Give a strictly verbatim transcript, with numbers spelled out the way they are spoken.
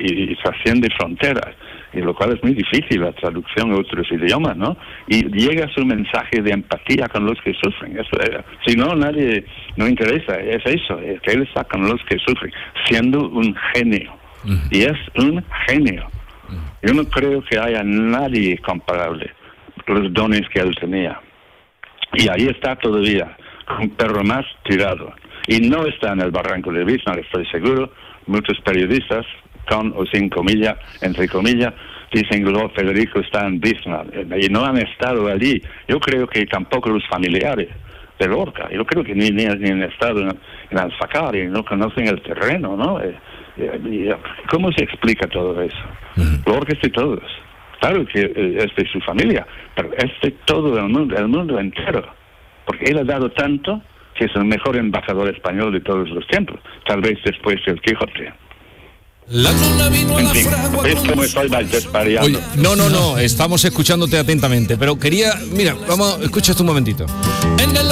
y, y trasciende fronteras, y lo cual es muy difícil la traducción a otros idiomas, ¿no? Y llega su mensaje de empatía con los que sufren. Eso era. Si no, nadie no interesa. Es eso, es que él está con los que sufren, siendo un genio. Uh-huh. Y es un genio. Uh-huh. Yo no creo que haya nadie comparable los dones que él tenía. Y ahí está todavía, un perro más tirado. Y no está en el barranco de Bismarck, estoy seguro. Muchos periodistas, con o sin comillas, entre comillas, dicen que luego Federico está en Bismarck. Y no han estado allí. Yo creo que tampoco los familiares de Lorca. Yo creo que ni, ni, ni han estado en, en Alfacar y no conocen el terreno, ¿no? Eh, eh, ¿Cómo se explica todo eso? Uh-huh. Lorca es de todos. Claro que es de su familia, pero es de todo el mundo, el mundo entero. Porque él ha dado tanto que es el mejor embajador español de todos los tiempos, tal vez después del Quijote. La luna vino a la fragua. ¿Ves cómo estoy desvariando? No, no, no, estamos escuchándote atentamente, pero quería, mira, vamos, escucha esto un momentito. En el